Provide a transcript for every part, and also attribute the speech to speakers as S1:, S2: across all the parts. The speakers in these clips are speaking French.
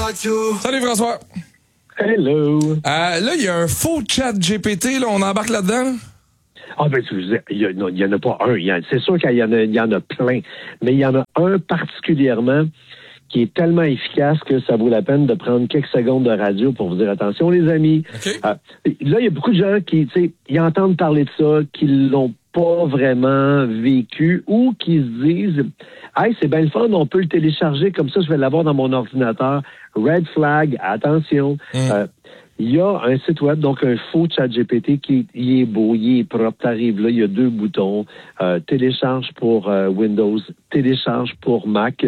S1: Salut François.
S2: Hello.
S1: Là, il y a un faux chat GPT, là, on embarque là-dedans?
S2: Ah ben, il y en a pas un. C'est sûr qu'il y en a plein. Mais il y en a un particulièrement qui est tellement efficace que ça vaut la peine de prendre quelques secondes de radio pour vous dire attention, les amis.
S1: Okay.
S2: Là, il y a beaucoup de gens qui, ils entendent parler de ça, qui l'ont pas vraiment vécu ou qui se disent hey, c'est bien le fun, on peut le télécharger comme ça, je vais l'avoir dans mon ordinateur. Red flag, attention. Il y a un site web, donc un faux chat GPT il est beau, il est propre. T'arrives là, il y a 2 boutons. Télécharge pour Windows, télécharge pour Mac.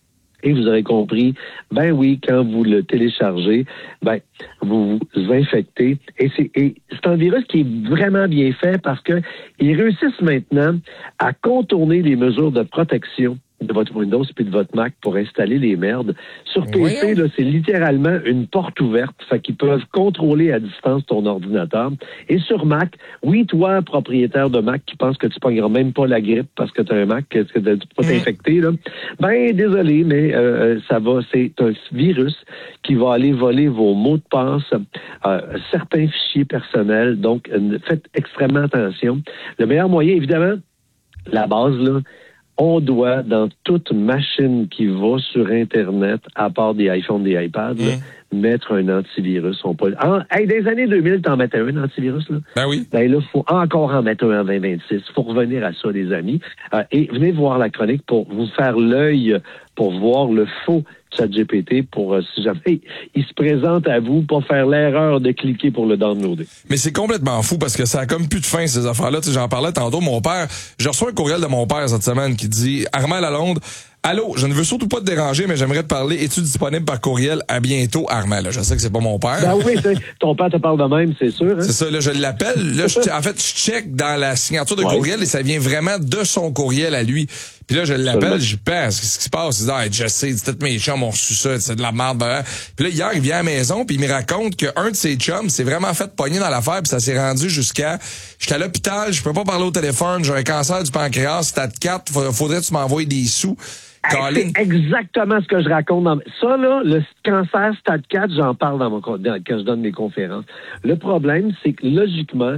S2: Et vous aurez compris, ben oui, quand vous le téléchargez, ben vous vous infectez. Et c'est un virus qui est vraiment bien fait parce que ils réussissent maintenant à contourner les mesures de protection de votre Windows puis de votre Mac pour installer les merdes. Sur PC, là, c'est littéralement une porte ouverte. Fait qu'ils peuvent contrôler à distance ton ordinateur. Et sur Mac, oui, toi, propriétaire de Mac, qui pense que tu pogneras même pas la grippe parce que tu as un Mac, que tu peux pas t'infecter, là, ben désolé, mais c'est un virus qui va aller voler vos mots de passe, certains fichiers personnels. Donc, faites extrêmement attention. Le meilleur moyen, évidemment, la base, là, on doit, dans toute machine qui va sur Internet, à part des iPhones, des iPads, là, mettre un antivirus. Des années 2000, t'en mettais un antivirus, là?
S1: Ben oui.
S2: Ben là, faut encore en mettre un en 2026. Faut revenir à ça, les amis. Et venez voir la chronique pour vous faire l'œil, pour voir le faux ChatGPT, pour si jamais il se présente à vous, pas faire l'erreur de cliquer pour le downloader.
S1: Mais c'est complètement fou parce que ça a comme plus de fin, ces affaires-là. Tu sais, j'en parlais tantôt, mon père, j'ai reçu un courriel de mon père cette semaine qui dit « Armand Lalonde, allô, je ne veux surtout pas te déranger, mais j'aimerais te parler. Es-tu disponible par courriel? À bientôt, Armand. » Là, je sais que c'est pas mon père.
S2: Ben oui, ton père te parle de même, c'est sûr. Hein?
S1: C'est ça, là, je l'appelle. Là, je check dans la signature de courriel et ça vient vraiment de son courriel à lui. Puis là, je l'appelle, je pense, qu'est-ce qui se passe? Il dit, je sais, peut-être mes chums ont reçu ça, c'est de la merde. Puis là, hier, il vient à la maison, puis il me raconte qu'un de ses chums s'est vraiment fait pogner dans l'affaire, puis ça s'est rendu jusqu'à, j'étais à l'hôpital, je peux pas parler au téléphone, j'ai un cancer du pancréas, stade 4, faudrait que tu m'envoies des sous.
S2: C'est exactement ce que je raconte. Ça, là, le cancer stade 4, j'en parle quand je donne mes conférences. Le problème, c'est que logiquement,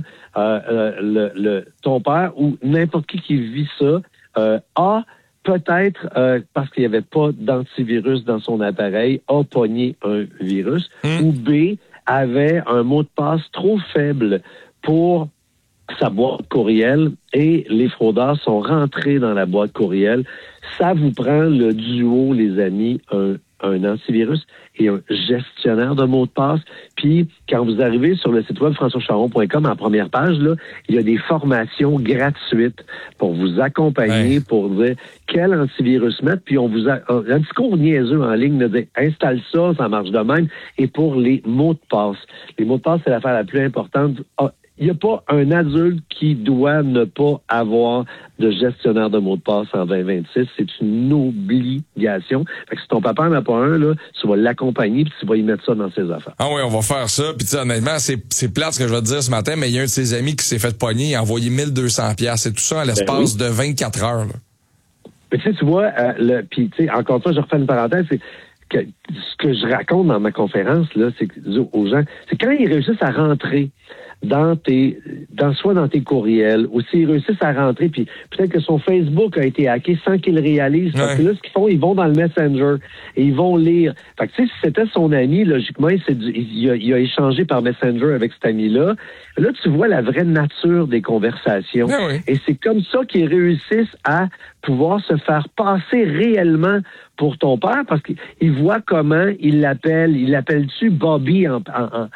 S2: ton père ou n'importe qui vit ça, a peut-être, parce qu'il n'y avait pas d'antivirus dans son appareil, a pogné un virus, ou B, avait un mot de passe trop faible pour sa boîte courriel et les fraudeurs sont rentrés dans la boîte courriel. Ça vous prend le duo, les amis, un antivirus et un gestionnaire de mots de passe. Puis, quand vous arrivez sur le site web françoischaron.com, en première page, là, il y a des formations gratuites pour vous accompagner, pour dire quel antivirus mettre. Puis, on vous a un petit cours niaiseux en ligne de dire installe ça, ça marche de même. Et pour les mots de passe. Les mots de passe, c'est l'affaire la plus importante. Il n'y a pas un adulte qui doit ne pas avoir de gestionnaire de mots de passe en 2026. C'est une obligation. Fait que si ton papa n'en a pas un, là, tu vas l'accompagner puis tu vas y mettre ça dans ses affaires.
S1: Ah oui, on va faire ça. Puis tu sais, honnêtement, c'est plate ce que je vais te dire ce matin, mais il y a un de ses amis qui s'est fait pogner, il a envoyé 1200$. C'est tout ça à l'espace de 24 heures. Là.
S2: Mais tu vois, puis tu sais, encore une fois, je refais une parenthèse, c'est que ce que je raconte dans ma conférence, là, c'est aux gens, c'est quand ils réussissent à rentrer soit dans tes courriels, ou s'ils réussissent à rentrer, puis peut-être que son Facebook a été hacké sans qu'il le réalise. Parce que là, ce qu'ils font, ils vont dans le Messenger et ils vont lire. Fait que tu sais, si c'était son ami, logiquement, il a échangé par Messenger avec cet ami-là. Là, tu vois la vraie nature des conversations. Et c'est comme ça qu'ils réussissent à pouvoir se faire passer réellement pour ton père, parce qu'il voit comment il l'appelle. Il l'appelle-tu Bobby en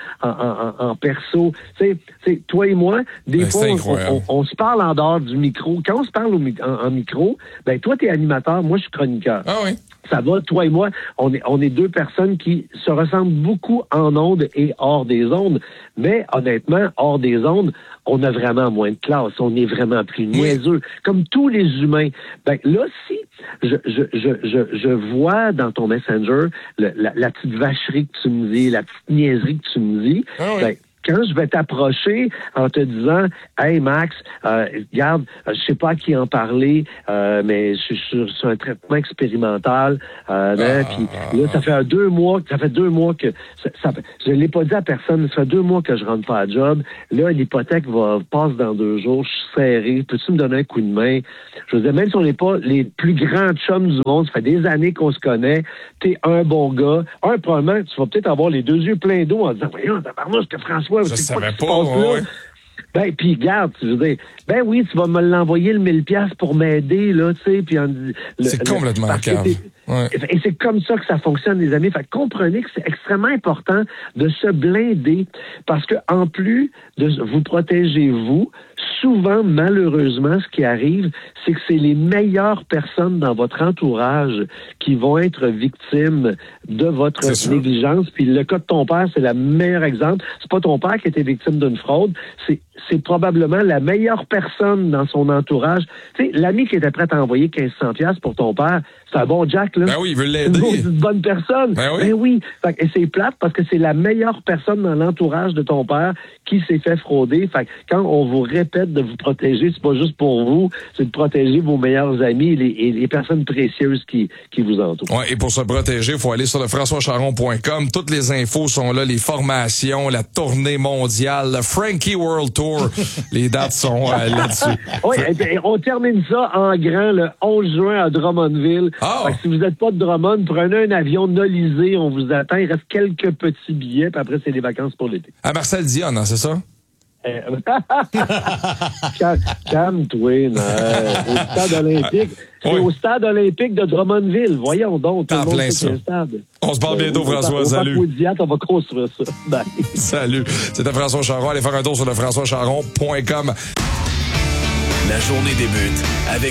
S2: perso? Tu sais, toi et moi, des fois, on se parle en dehors du micro. Quand on se parle en micro, ben toi, t'es animateur, moi, je suis chroniqueur.
S1: Ah oui.
S2: Ça va, toi et moi, on est deux personnes qui se ressemblent beaucoup en ondes et hors des ondes. Mais honnêtement, hors des ondes, on a vraiment moins de classe. On est vraiment plus niaiseux. Comme tous les humains. Ben là, si je vois dans ton Messenger la petite vacherie que tu me dis, la petite niaiserie que tu me dis, quand je vais t'approcher en te disant, hey Max, regarde, je sais pas à qui en parler, mais je suis sur un traitement expérimental, puis là, ça fait 2 mois que je l'ai pas dit à personne, mais ça fait 2 mois que je rentre pas à job. Là, l'hypothèque passe dans 2 jours, je suis serré, peux-tu me donner un coup de main? Je veux dire, même si on n'est pas les plus grands chums du monde, ça fait des années qu'on se connaît, t'es un bon gars. Probablement, tu vas peut-être avoir les 2 yeux pleins d'eau en disant, voyons, tabarnouche que François,
S1: je
S2: c'est
S1: savais
S2: pas là. Ben, puis garde, je veux dire, ben oui, tu vas me l'envoyer le 1000$ pour m'aider, là, tu sais, puis
S1: c'est complètement calme.
S2: Ouais. Et c'est comme ça que ça fonctionne, les amis. Fait que comprenez que c'est extrêmement important de se blinder parce que en plus de vous protéger vous, souvent, malheureusement, ce qui arrive, c'est que c'est les meilleures personnes dans votre entourage qui vont être victimes de votre négligence. Puis le cas de ton père, c'est le meilleur exemple. C'est pas ton père qui a été victime d'une fraude, c'est probablement la meilleure personne dans son entourage. Tu sais, l'ami qui était prêt à envoyer 1500$ pour ton père, c'est un bon Jack, là.
S1: Ben oui, il veut l'aider.
S2: C'est une bonne personne. Ben oui. Fait que, et c'est plate parce que c'est la meilleure personne dans l'entourage de ton père qui s'est fait frauder. Fait que quand on vous répète de vous protéger, c'est pas juste pour vous, c'est de protéger vos meilleurs amis et les personnes précieuses qui vous entourent.
S1: Ouais, et pour se protéger, il faut aller sur le françoischaron.com. Toutes les infos sont là, les formations, la tournée mondiale, le Frankie World Tour. Les dates sont là-dessus.
S2: Oui, on termine ça en grand le 11 juin à Drummondville.
S1: Oh.
S2: Si vous n'êtes pas de Drummond, prenez un avion Nolisé, on vous attend. Il reste quelques petits billets, puis après, c'est les vacances pour l'été.
S1: À Marcel Dion, hein, c'est ça?
S2: Calme-toi, au stade olympique. C'est au stade olympique de Drummondville. Voyons donc. Tout le monde sait le stade.
S1: On se parle bientôt, François. Salut.
S2: On va construire ça. Bye.
S1: Salut. C'était François Charon. Allez faire un tour sur le françoischaron.com.
S3: La journée débute avec